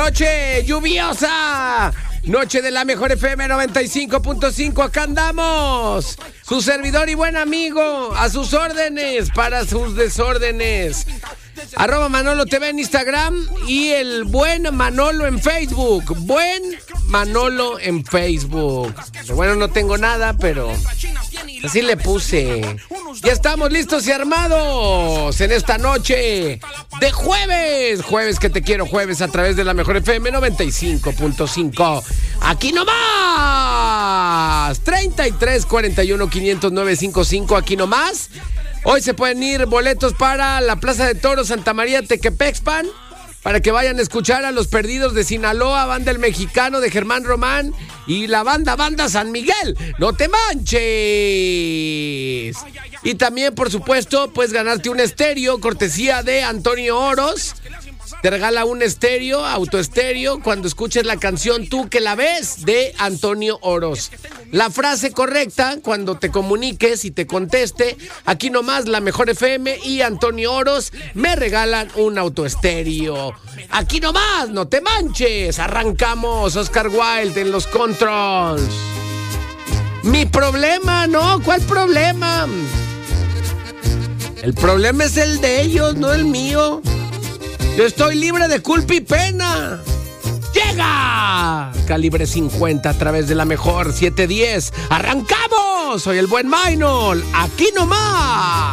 Noche lluviosa. Noche de la mejor FM 95.5. Acá andamos. Su servidor y buen amigo. A sus órdenes para sus desórdenes. @Manolo TV en Instagram y el buen Manolo en Facebook. Buen Manolo en Facebook. Bueno, no tengo nada, pero así le puse. Ya estamos listos y armados en esta noche de jueves. Jueves que te quiero, jueves a través de la mejor FM 95.5. Aquí nomás. 33 41 500 955. Aquí nomás. Hoy se pueden ir boletos para la Plaza de Toros Santa María Tequepexpan, para que vayan a escuchar a Los Perdidos de Sinaloa, banda El Mexicano de Germán Román y la banda San Miguel. ¡No te manches! Y también, por supuesto, puedes ganarte un estéreo, cortesía de Antonio Oros. Te regala un estéreo, autoestéreo, cuando escuches la canción Tú que la ves, de Antonio Oros. La frase correcta, cuando te comuniques y te conteste, aquí nomás la mejor FM y Antonio Oros me regalan un autoestéreo. Aquí nomás, no te manches. Arrancamos. Oscar Wilde en los controls. Mi problema, ¿no? ¿Cuál problema? El problema es el de ellos, no el mío. Yo estoy libre de culpa y pena. ¡Llega! Calibre 50 a través de la mejor 710. ¡Arrancamos! Soy el buen Maynol. Aquí nomás.